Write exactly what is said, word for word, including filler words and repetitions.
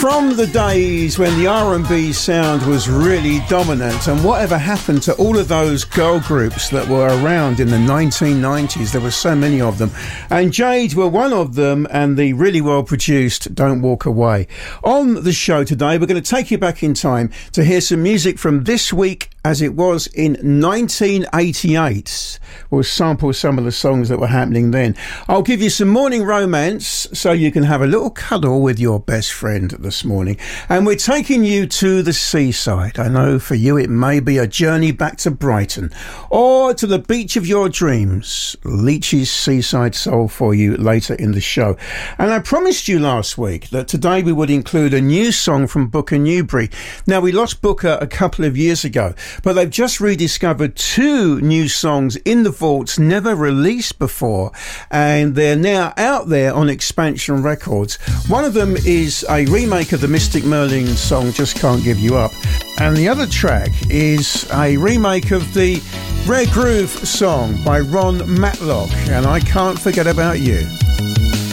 From the days when the R and B sound was really dominant, and whatever happened to all of those girl groups that were around in the nineteen nineties, there were so many of them, and Jade were one of them, and the really well produced Don't Walk Away. On the show today, we're going to take you back in time to hear some music from this week as it was in nineteen eighty-eight. We'll sample some of the songs that were happening then. I'll give you some morning romance so you can have a little cuddle with your best friend this morning. And we're taking you to the seaside. I know for you it may be a journey back to Brighton or to the beach of your dreams. Leach's Seaside Soul for you later in the show. And I promised you last week that today we would include a new song from Booker Newberry. Now, we lost Booker a couple of years ago, but they've just rediscovered two new songs in the vaults, never released before, and they're now out there on Expansion Records. One of them is a remake of the Mystic Merlin song Just Can't Give You Up, and the other track is a remake of the Rare Groove song by Ron Matlock, and I Can't Forget About You.